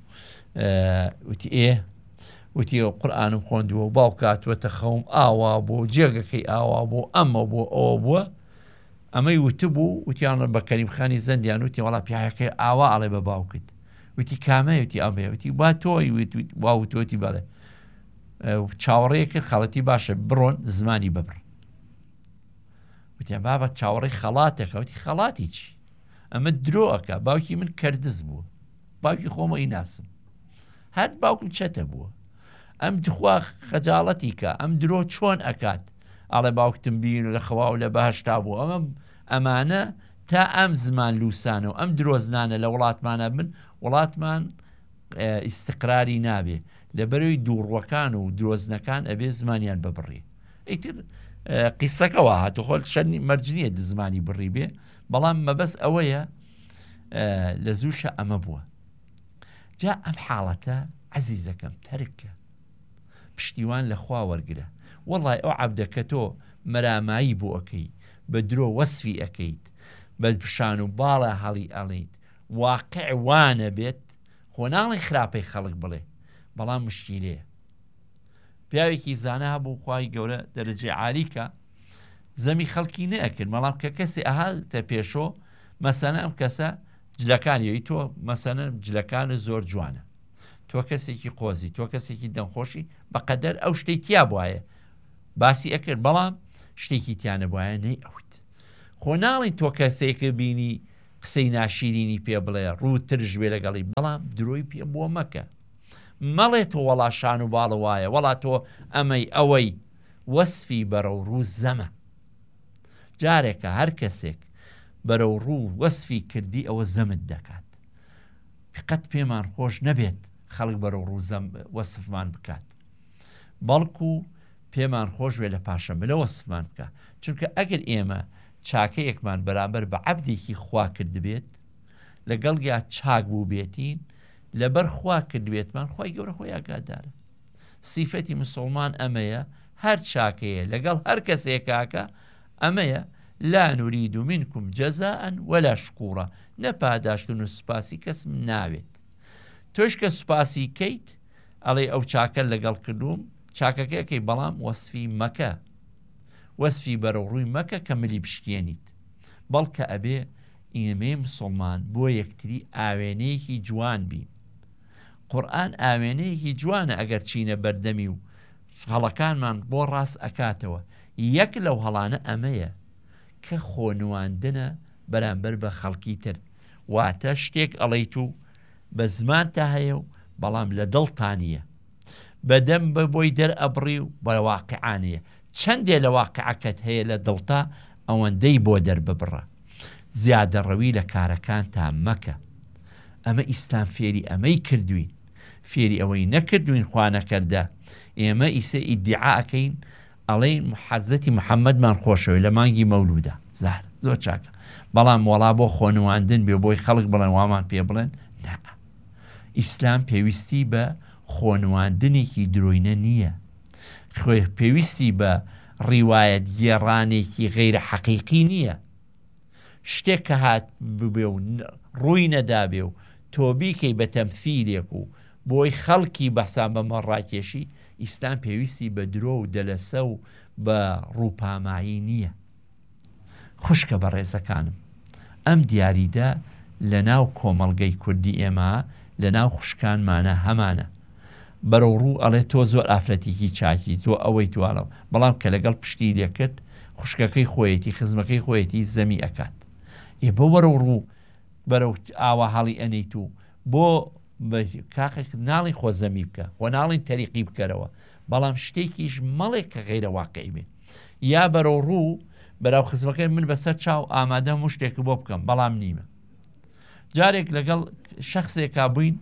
وتی وتی قورئانم خۆندووە و باوکاتوەتە خەوم ئاوا بۆ جێگەکەی ئاوا بۆ ئەمە بۆ ئەوە بووە. ئەمەی وتبوو وتیان بە کەریمخانی زەندیان وتی وەڵا پیاەکەی ئاوا ئاڵێ بە باوکت. وتی کامەیە؟ وتی ئەمەیە. وتی با تۆی واوتۆتی بەڵێ چاوەڕێیەکە خەڵەتی باشە بڕۆن زمانی ببڕ. وتیان بابە چاوەڕێی خەڵاتێکە. وتی خەڵاتی چی؟ ئەمە درۆەکە. باوکی من کەردز بووە، باوکی خۆمەی ناسم، هەر باوکم چەتە بووە، ئەم دخوا خەجاڵەتی کە ئەم درۆ چۆن ئەکات؟ ئاڵێ باوکتم بین و لە خەوا و لە بەهەشتا بوو. ئەمانە تا ئەم زمان لوسانە و ئەم درۆزنانە لە وڵاتمانە بن، وڵاتمان ئیستقراری نابێ لەبەرەوەی دووڕوەکان و درۆزنەکان ئەبێ زمانیان ببڕێ. ئیتر قیسەکەەوە هاتو خۆل شەرنی مەرجنیە زمانی بڕی بێ، بەڵام مەبەس ئەوەیە لە زووشە ئەمە بووە. جا ئەم حاڵەتە عەزیزەکەم تەرکە، پشتیوان لە خوا وەرگرە. وەڵای ئەو عەبدەکە تۆ مەرامایی بۆ ئەەکەی، بە درۆ وەسفی ئەەکەیت، بە پیشان و باڵە هەڵی ئەڵیت، واقع وانە بێت، خۆ ناڵی خراپەی خەڵک بڵێ، بەڵام مشکیلەیە. پیاوێکی زانە هەبوو خوای گەورە دەرەجەی عالیکە، زەمی خەڵکی نەئەکرد، بەڵام کە کەسی ئەهاتە پێشۆ مەسەنە ئەم کەسە جلەکانیەوەی تۆ مەسەنە جلەکانە زۆر جوانە، تۆ کەسێکی قۆزی، تۆ کەسێکی دەمخۆشی، بەقەدەر ئەو شتەی تیا بواە باسی ئەکرد، بەڵام شتێکی تیانە بواە نەی ئەوت. خۆ ناڵین تۆ کەسێکە بینی قسەی ناشیرینی پێ بڵێ ڕوو ترژ بێ لەگەڵی بەڵام درۆی پێ بۆ مەکە مەڵێ تۆ وەڵا شان و باڵ وایە وەڵا تۆ ئەمەی ئەوەی وەسفی بەرەو ڕوو زەمە جارێکە هەر کەسێک بەرەو ڕوو وەسفی کردی ئەوە زەمت دەکات قەت پێمان خۆش نەبێت خەڵک بەرەو ڕوو وەسفمان بکات بەڵکو پێمان خۆش وێ لە پاشەمە لە وەسفمان بکە چونکە ئەگەر ئێمە چاکەیەکمان بەرامبەر بە عەبدێکی خوا کرد بێت لەگەڵ یا چاک بوو بێتین لەبەر خوا کرد بێتمان خوای گەورە خۆی ئاگادارە سیفەتی مسلمان ئەمەیە هەر چاکەیە لەگەڵ هەر کەسێکاکە ئەمەیە لا نورید منکم جەزاء ولا شکوورە نەپاداشتن و سوپاسی کەسم ناوێت تۆش کە سوپاسی کەیت ئەڵێ ئەو چاکە لەگەڵ کردوم چاکەکەیەکەی بەڵام وەسفی مەکە وەسفی بەرەو ڕووی مەکە کە ملی بشکێنیت بەڵکە ئەبێ ئێمەی مسلمان بۆ یەکتری ئاوێنەیەکی جوان بین قورئان ئاوێنەیەکی جوانە ئەگەر چینە بەردەمی و هەڵەکانمان بۆ ڕاست ئەکاتەوە یەک لەو هەڵانە ئەمەیە کە خۆنواندنە بەرامبەر بە خەڵکی تر واتە شتێک ئەڵەیت و بە زمان تا هەیە و بەڵام لە دڵتانیە بەدەم بە بۆی دەرئەبڕی و بە واقعانەیە چەندێ لە واقعەکەت هەیە لە دڵتا ئەوەندەی بۆ دەرببڕە زیادە ڕەوی لە کارەکان تا مەکە ئەمە ئیسلام فێری ئەمەی کردوین فێری ئەوەی نەکردوین خوا نەکەردە ئێمە ئیسە ئیدعاکەین ئەڵێ حەزەتی محەممەدمان خۆشەوەی لە مانگی مەولودا زار زۆر چاکە بەڵام وەڵا بۆ خۆنواندن بێ بۆی خەڵک بڵێن وامان پێ بڵێن نا ئیسلام پێویستی بە خۆنواندنێکی درۆینە نییە خۆی پێویستی بە ڕیوایەت گێڕانێکی غەیرە حەقیقی نییە شتێک کە هات ببێ و ڕووی نەدابێ و تۆ بیکەی بە تەمثیلێک و بۆی خەڵکی بەسان بەمە ڕاکێشی ئیسلام پێویستی بە درۆ و دەلەسە و بە ڕووپامایی نییە خوشکە بە ڕێزەکانم ئەم دیاریدا لە ناو کۆمەڵگەی کوردی ئێمە لە ناو خوشکانمانە هەمانە بەرەو ڕوو ئەڵێ تۆ زۆر ئافرەتێکی چاکی تۆ ئەوەی توانەوە بەڵام کە لەگەڵ پشتی لێکرد خوشکەکەی خۆیەتی خزمەکەی خۆیەتی زەمی ئەکات بۆ بەرەو ڕوو بەرەو ئاوا هەڵی ئەنیت و بۆ کاخێک ناڵی خۆ زەمی بکە خۆ ناڵین تەریقی بکەرەوە بەڵام شتێکیش مەڵێک کە غەیرە واقعی بێ یا بەرەو ڕوو بەراو خزمەکەی من بەسەر چاو ئامادەم و شتێک بۆ بکەم بەڵام نیمە جارێک لەگەڵ شەخصێکا بووین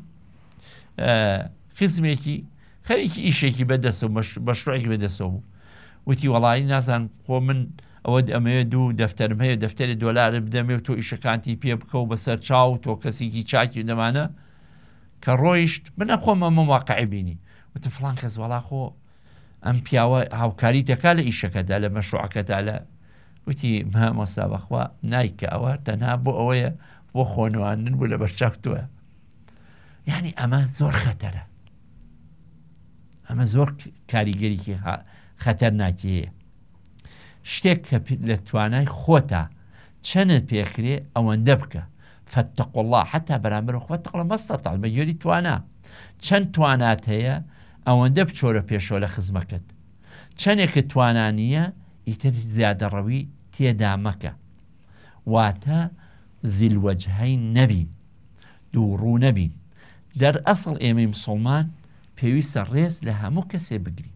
خزمێکی خەریکی ئیشێکی بەدەستە و بەشڕێکی بەدەستەوە بوو وتی وەڵایی نازان خۆ من ئەوە ئەمەیە دوو دەفتەرم هەیە دەفتەری دۆلارە بدەمێ و تۆ ئیشەکانتی پێ بکە و بەسەر چاو تۆ کەسێکی چاکی دەمانە کە ڕۆیشت منە خۆم ئەمە واقعی بینی وتە فڵان کەس وەڵا خۆ ئەم پیاوە هاوکاری دەکا لە ئیشەکەدا لە مەشروعەکەدا لە وتی مامۆستا بەخوا نایکە ئەوە تەنها بۆ ئەوەیە بۆ خۆنواندن بوو لە بەرچاو تۆە یعنی ئەمە زۆر خەتەرە ئەمە زۆر کاریگەریکی خەتەرناکی هەیە شتێک کە لە توانای خۆتە چەند پێکرێ ئەوەندە بکە فاتقوا الله حتا بەرامبەر فاتقوا الله ما استطعتم بە یۆری توانا چەند توانات هەیە ئەوەندە بچۆرە پێشەوە لە خزمەکەت چەندێکە توانانیە ئیتر زیادە ڕەوی تێدا مەکە واتە ذیلوەجهەین نەبین دووڕوو نەبین دەرئەسڵ ئێمەی مسڵمان پێویستە ڕێز لە هەموو کەسێ بگرین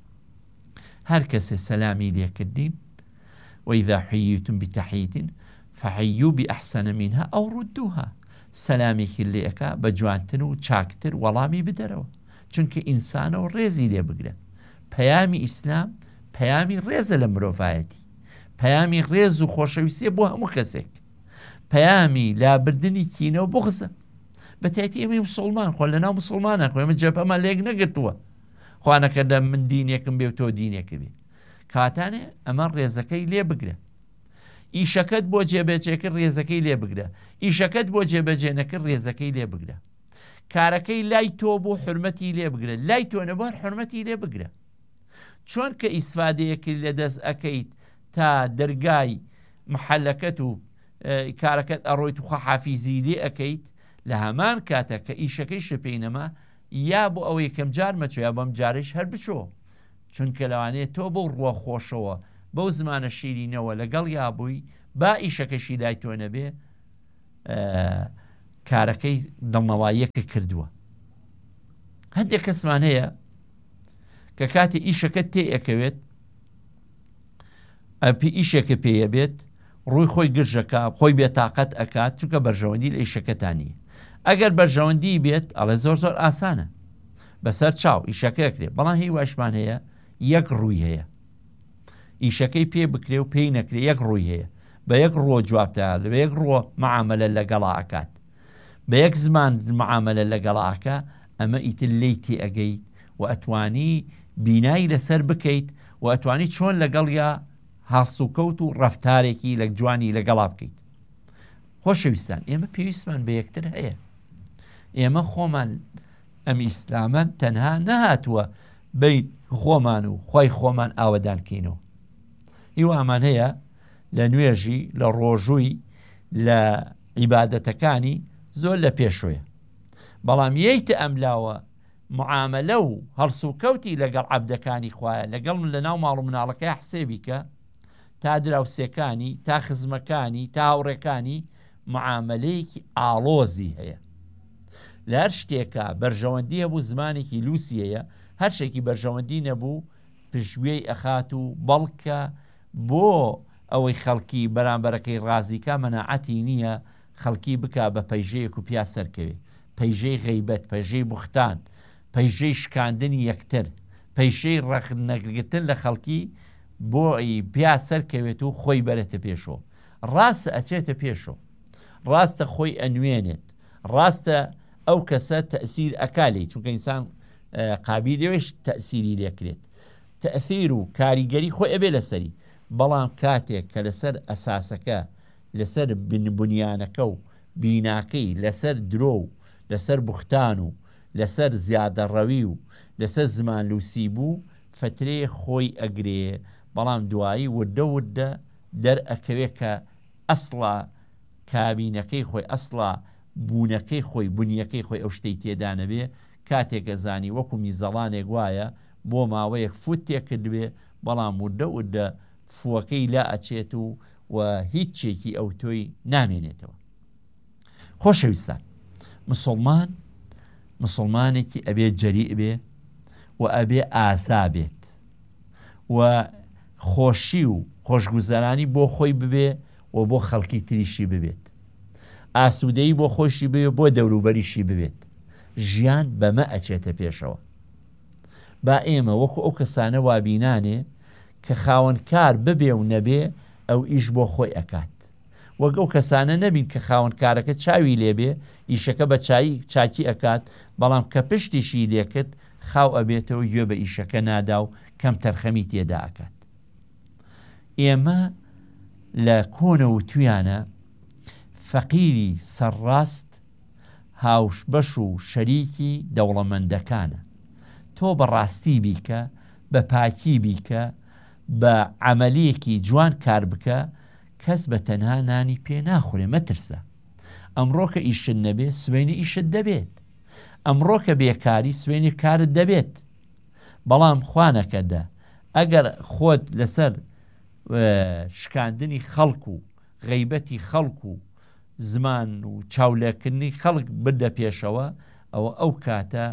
هەر کەسێ سەلامی لێکردین وإذا حييتم بتحية فحيوا بأحسن منها أو ردوها سەلامێکی لێەکە بە جوانتر و چاکتر وەڵامی بدەرەوە چونکە ئینسانەوە ڕێزی لێ بگرە پەیامی ئیسلام پەیامی ڕێزە لە مرۆڤایەتی پەیامی ڕێز و خۆشەویستیە بۆ هەموو کەسێک پەیامی لابردنی کینەوە بغزە بەتایبەتی ئێمەی مسڵمان خۆ لە ناو مسڵمانە خۆ ئێمە جەبهەمان لێک نەگرتووە خوا نەکەردە من دینێکم بێ و تۆ دینێکە بێ کاتانێ ئەمە ڕێزەکەی لێ بگرە ئیشەکەت بۆ جێبەجێکرد ڕێزەکەی لێ بگرە ئیشەکەت بۆ جێبەجێ نەکرد ڕێزەکەی لێ بگرە کارەکەی لای تۆ بۆ حرمەتی لێ بگرە لای تۆ نەبوار حرمەتی لێ بگرە چۆن کە ئیسفادەیەکی لە دەست ئەەکەیت تا دەرگای محەلەکەت و کارەکەت ئەڕۆیت و خەحافیزی لێ ئەەکەیت لە هەمان کاتە کە ئیشەکەی شپێنەما یا بۆ ئەوەی کەم جار مەچۆ یا بەم جارش هەر بچۆ چونکە لەوانەیە تۆ بەو ڕوە خۆشەوە بەو زمانە شیرینەوە لەگەڵ یابووی با ئیشەکەشی لای تۆ نەبێ کارەکەی دڵنەواییەکە کردووە. هەندێک کەسمان هەیە کە کاتی ئیشەکە تێئەکەوێت ئیشێکە پێیە بێت ڕووی خۆی گرژەکە خۆی بێتاقەت ئەکات چونکە بەرژەوەندی لە ئیشەکەتانی. ئەگەر بەرژەوەندی بێت ئەڵێ زۆر زۆر ئاسانە بەسەر چاو ئیشەکە کرێ، بەڵام هی واشمان هەیە یەک ڕووی هەیە، ئیشەکەی پێ بکرێ و پێی نەکرێ یەک ڕووی هەیە، بە یەک ڕۆ جوابتە بە یەک ڕۆ معاملە لەگەڵا ئەکات، بە یەک زمان معاملە لەگەڵاکە، ئەمە ئیتر لی تێ ئەگەیت و ئەتوانی بینایی لەسەر بکەیت و ئەتوانی چۆن لەگەڵ یا هەڵسو و کەوت و ڕەفتارێکی لە جوانی لەگەڵا بکەیت. خۆشەویستان، ئێمە پێویستمان بە یەکتر هەیە. ئێمە خۆمان ئەم ئیسلامە تەنها نەهاتووە بین خۆمان و خۆی خۆمان ئاوەدانکەینەوە. هیوامان هەیە لە نوێژی لە ڕۆژووی لە عیبادەتەکانی زۆر لە پێشوەیە، بەڵام یەیتە ئەملاوە معاملە و هەڵسوکەوتی لەگەڵ عەبدەکانی خوایە لەگەڵ من لە ناو ماڵ و مناڵەکەی حسێبیکە تا دراوسێکانی تا خزمەکانی تا هاوڕێکانی معاملەیەکی ئاڵۆزی هەیە. لە هەر شتێکە بەرژەوەندی هەبوو زمانێکی لووسیەیە، هەر شتێکی بەرژەوەندی نەبوو پشتگوێی ئەخات و بەڵکە بۆ ئەوەی خەڵکی بەرامبەرەکەی ڕازیکە مەناعەتی نییە خەڵکی بکا بە پەیژەیەک و پیا سەرکەوێ، پەیژەی غەیبەت، پەیژەی بوختان، پەیژەی شکاندنی یەکتر، پەیژەی ڕەخنەگرتن لە خەڵکی بۆ پیا سەرکەوێت و خۆی بەرێتە پێشەوە. ڕاستە ئەچێتە پێشەوە، ڕاستە خۆی ئەنوێنێت، ڕاستە ئەو کەسە تەئسیر ئەکالی، چونکە ئینسان قابیلەوەش تەئسیری لێکرێت، تەئثیر و کاریگەری خۆی ئەبێ لەسەری، بەڵام کاتێک کە لەسەر ئەساسەکە لەسەر بنیانەکە و بیناکەی لەسەر درۆ و لەسەر بوختان و لەسەر زیادەڕەوی و لەسەر زمان لوسی بوو فترەیە خۆی ئەگرێ، بەڵام دوایی وردە وردە دەرئەکەوێ کە ئەسڵا کابینەکەی خۆی ئەسڵا بوونەکەی خۆی بنیەکەی خۆی ئەو شتەی تێدانەبێ کاتێکە زانی وەکو میزەڵانێک وایە بۆ ماوەیەک فوت تێکردوێ، بەڵام وردە وردە فووەکەی لا ئەچێت و هیچ چێکی ئەو تۆی نامێنێتەوە. خۆشەویستان، مسلمانێکی ئەبێ جەریء بێ و ئەبێ ئاسا بێت و خۆشی و خۆشگوزەرانی بۆ خۆی ببێ و بۆ خەڵکی تریشی ببێت، ئاسوودەی بۆ خۆشی بێ بۆ دەوروبەریشی ببێت. ژیان بەمە ئەچێتە پێشەوە. با ئێمە وەکو ئەو کەسانە وابینانێ کە خاوەنکار ببێ و نەبێ ئەو ئیش بۆ خۆی ئەکات، وەک ئەو کەسانە نەبین کە خاوەنکارەکە چاوی لێبێ ئیشەکە بە چاکی ئەکات، بەڵام کە پشتیشی لێکرد خاو ئەبێتەوە گوێ بە ئیشەکە نادا و کەم تەرخەمی تێدا ئەکات. ئێمە لە کۆنە و تویانە فەقیری سەرڕاست هاوش بەش و شەریکی دەوڵەمەندەکانە. تۆ بەڕاستی بیکە، بە پاکی بیکە، بە عەمەلیەکی جوان کار بکە، کەس بە تەنها نانی پێ ناخورێ، مەترسە. ئەمڕۆ کە ئیشت نەبێ سوێنی ئیشت دەبێت، ئەمڕۆ کە بێکاری سوێنی کارت دەبێت، بەڵام خوانەکەدا ئەگەر خۆت لەسەر شکاندنی خەڵک و غەیبەتی خەڵک و زمان و چاولێکردنی خەڵک بردە پێشەوە، ئەوە ئەو کاتە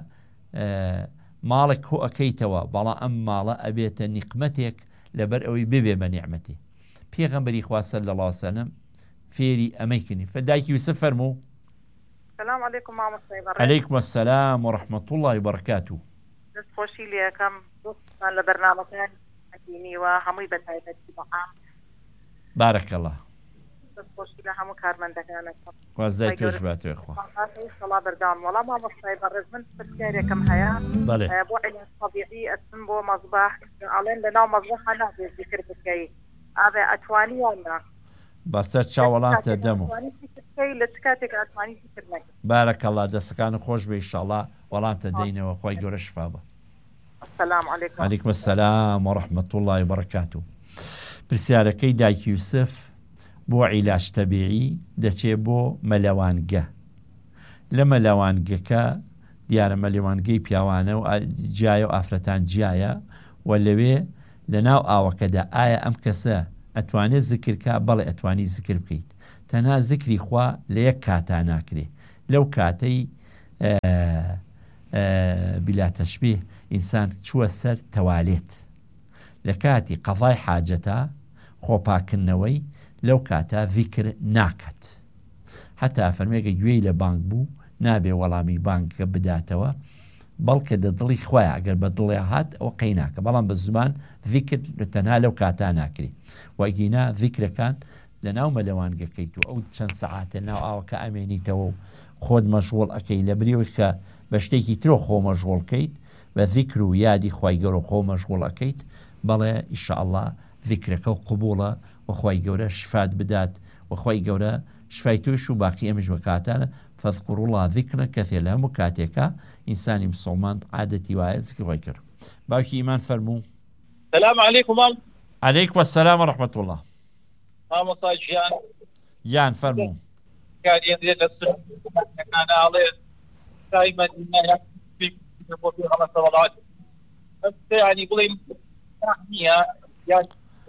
ماڵێک کۆ ئەەکەیتەوە، بەڵام ئەم ماڵە ئەبێتە نیقمەتێک لەبەر ئەوەی ببێ بە نیعمەتی. پێغەمبەری خوا سەلەڵڵاهو عەلەیهی وسەلەم فێری ئەمەی کردی. فدایکی یوسف فەرموو: السلام عليكم مامۆستای بەڕێز. عەلەیکم السەلام وەڕەحمەتوڵڵاهی وبەرەکاتوه. دەستخۆشی لێ یەکەم دۆستان لە بەرنامەکان حەکیمی و هەمووی بەتایبەتی بەعام. بارەکەڵڵاه. دەستخۆشی لە هەموو کارمەندەکانەکەم. وازای تۆش باتوێ خوا. سەڵا بەردام. وەڵام مامۆستای بەڕێز من پرسیارێکم هەیە. بەڵێ. بۆ عیلاج طەبیعی ئەچم بۆ مەزباح، ئەڵێن لەناو مەزبەحە نابێت ذیکر بکەی، ئایا ئەتوانی یان نا؟ بەسەر چاوەڵاتە دەم و لە چ کاتێک ئەتوانی ذیکر نەکەی؟ بارەکەڵڵا، دەستەکان خۆش بێ ئینشەڵڵا وەڵامتە دەینەوە. خوای گەورە شفا بە. السلام علیکم. عەلەیکم السەلام وەڕەحمەتوڵڵاهی وبەرەکاتوه. پرسیارەکەی دایکی یوسف بۆ عیلاج تەبیعی دەچێت بۆ مەلەوانگە. لە مەلەوانگەکە دیارە مەلەوانگەی پیاوانە و جیایە و ئافرەتان جیایە و لەوێ لە ناو ئاوەکەدا ئایا ئەم کەسە ئەتوانێت زیکرکە؟ بەڵێ ئەتوانی زیکر بکەیت. تەنها زیکری خوا لە یەک کاتا ناکرێ لەو کاتەی بلا تەشبیه ئینسان چووە سەر تەوالێت لە کاتی قەضای حاجەتە خۆپاکردنەوەی لەو کاتە ڤیکر ناکات حتا فەرمێگە گوێی لە بانک بوو نابێ وەڵامی بانکەکە بداتەوە بەڵکە لە دڵی خۆیە ئەگەر بە دڵێ هات ئەوە قەی ناکە بەڵام بە زمان ڤیکر تەنها لەو کاتا ناکرێ وەگینا ڤیکرەکان لە ناو مەلەوانگەکەیت و ئەو چەند سەعاتە ناو ئاوەکە ئەمێنیتەوە و خۆت مەشغوڵ ئەەکەی لە بریەوەی کە بە شتێکی ترۆ خۆ مەشغوڵکەیت بە ڤیکر و یادی خوای گەورە خۆ مەشغوڵ ئەەکەیت بەڵێ ئیشەئەڵڵا ڤیکرەکە و قبوڵە وەخوای گەورە شفات بدات وەخوای گەورە شفای تۆش و باقی ئەمەش بە کاتانە فەذكروا الله ذكرا كثيرا لە هەموو کاتێکە ئینسانی مسلمان عادەتی وایە زیکری خۆی کرد باوکی ئیمان فەرموو السلام عليكم عليكم السلام ورحمة الله مامۆستاژیان یان فەرموو کاریان دێت لە کاناڵێ سای مەدینە ینی بڵێم نییە یان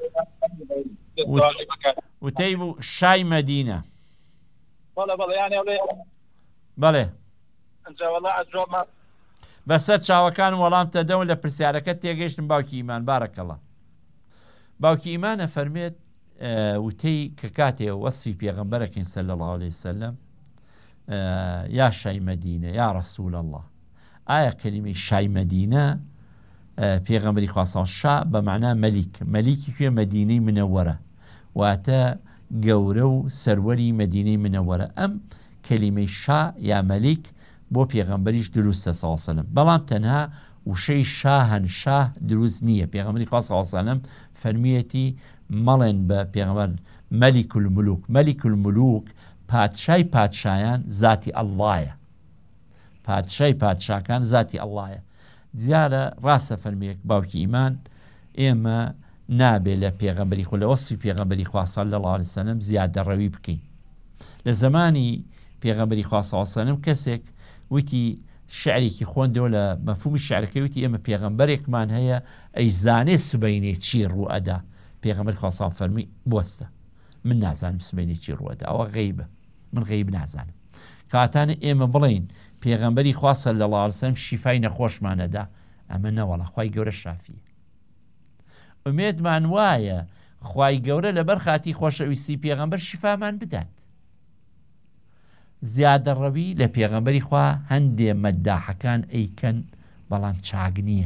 وتەی بوو شای مەدینە بەڵێ بەڵێ یانی ئەوڵێ بەڵێ ئەنجاوەڵا ئەجۆمە بەسەر چاوەکان وەڵام تەدەون لە پرسیارەکە تێگەیشتم باوکی ئیمان بارەکەڵە باوکی ئیمانە فەرمێت وتەی کە کاتێ وەسفی پێغەمبەرەکەین سەلی الله عەلەیهی وسەلەم یا شای مەدینە یا ڕەسوول الله ئایا کەلیمەی شای مەدینە پێغەمبەری خوا شا بە معنای مەلیکی کوێ مەدینەی منەوەرە واتە گەورە و سەروەری مەدینەی منەوەرە ئەم کەلیمەی شا یا مەلیک بۆ پێغەمبەریش دروستە سەڵ سەلەم بەڵام تەنها وشەی شاهەن شاه دروست نییە پێغەمبەری خوا سەڵ سەلەم فەرمیەتی مەڵێن بە پێغەمبەر مەلیک الملوک پادشای پادشایان ذاتی ئەڵڵایە پادشای پادشاکان ذاتی ئەڵڵایە دیارە ڕاستە فەرمیەک باوکی ئیمان ئێمە نابێ لە پێغەمبەری خۆ لە وەسفی پێغەمبەری خوا صلی الله علیه وسلم زیادە ڕەوی بکەین لە زمانی پێغەمبەری خوا صلی الله علیه وسلم کەسێک وتی شعرێکی خوێندەوە لە مەفهومی شعرەکەی وتی ئێمە پێغەمبەرێکمان هەیە ئەیزانێ سبەینێ چی ڕوو ئەدا پێغەمبەری خوا صلی الله فەرمی بوەستە من نازانم سبەینێ چی ڕوو ئەدا ئەوە غەیبە من غەیب نازانم کاتانە ئێمە بڵین پێغەمبەری خوا صلی الله علیه وسلم شیفای نەخۆشمانەدا ئەمە نەوەڵە خوای گەورە شافیە ئومێدمان وایە خوای گەورە لەبەر خاتی خۆشەویستی پێغەمبەر شیفامان بدات زیادە ڕەوی لە پێغەمبەری خوا هەندێ مەداحەکان ئەیکەن بەڵام چاک نییە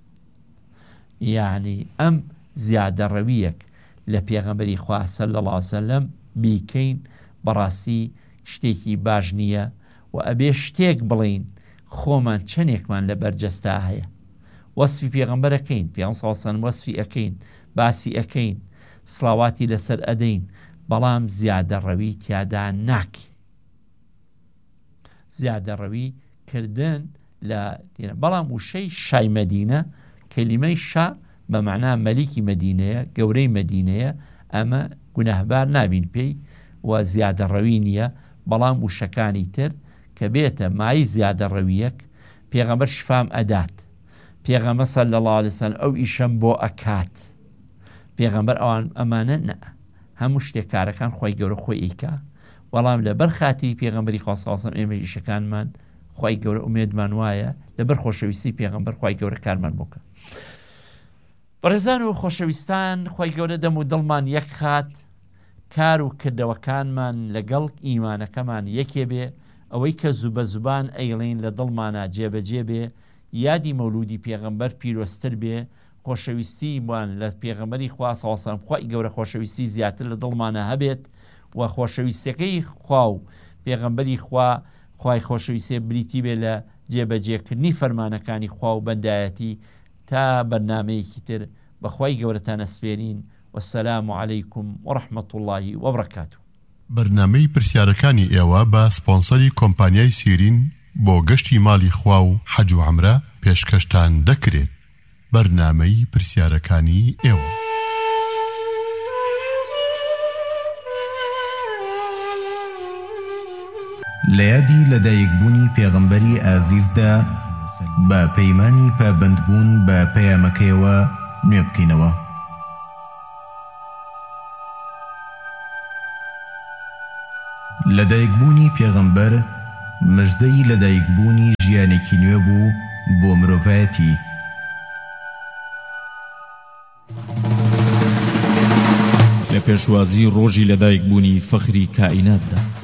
یعنی ئەم زیادە ڕەویەک لە پێغەمبەری خوا صلی الله علیه وسلم بیکەین بەڕاستی شتێکی باش نییە و ئەبێ شتێک بڵین خۆمان چەندێکمان لە بەرجەستا هەیە وەسفی پێغەمبەرەکەین پێغەمبەر صلی الله علیه وسلم وەسفی ئەکەین باسی ئەکەین سڵاواتی لەسەر ئەدەین بەڵام زیادە ڕەوی تیادا ناکەین زیادە ڕەوی کردن لە بەڵام وشەی شای مەدینە کەلیمەی شا بە معنای مەلیکی مەدینەیە گەورەی مەدینەیە ئەمە گوناهبار نابین پێی و زیادە ڕەوی نییە بەڵام وشەکانی تر کە بێتە مای زیادە ڕەویەک پێغەمبەر شفام ئەدات پێغەمبەر صلی الله علیه وسلم ئەو ئیشەم بۆ ئەکات پێغەمبەر ئەوان ئەمانە نە هەموو شتێک کارەکان خۆی گەورە خۆی ئیکا وەڵام لەبەر خاتی پێغەمبەری خوا صلی الله علیه وسلم ئێمە ئیشەکانمان خۆی گەورە ئومێدمان وایە لەبەر خۆشەویستی پێغەمبەر خۆی گەورە کارمان بۆکە بەڕێزان و خۆشەویستان خۆی گەورە دەم و دڵمان یەک خات کار و کردەوەکانمان لەگەڵ ئیمانەکەمان یەکێ بێ ئەوەی کە زوبە زوبان ئەیڵین لە دڵمانە جێبەجێ بێ یادی مەولودی پێغەمبەر پیرۆستر بێ خۆشەویستی وان لە پێغەمبەری خوا صلی الله علیه وسلم خۆی گەورە خۆشەویستی زیاتر لە دڵمانە هەبێت و خۆشەویستەکەی خوا و پێغەمبەری خوا خوای خۆشەویستی بریتی بێ لە جێبەجێکردنی فەرمانەکانی خوا و بەندایەتی تا بەرنامەیەکی تر بەخوای گەورەتان ئەسپێرین والسلام عليكم ورحمة الله وبركاته. بەرنامەی پرسیارەکانی ئێوە بە سپۆنسەری کۆمپانیای سیرین بۆ گەشتی ماڵی خوا و حەج و عومرە پێشکەشتان دەکرێت. بەرنامەی پرسیارەکانی ئێوە. لە یادی لەدایکبوونی پێغەمبەری ئازیزدا بە پەیمانی پابەندبوون بە پەیامەکەیەوە نوێ بکەینەوە. لەدایکبوونی پێغەمبەر مژدەی لەدایکبوونی ژیانێکی نوێ بوو بۆ مرۆڤایەتی. لە پێشوازی ڕۆژی لەدایکبوونی فەخری کائیناتدا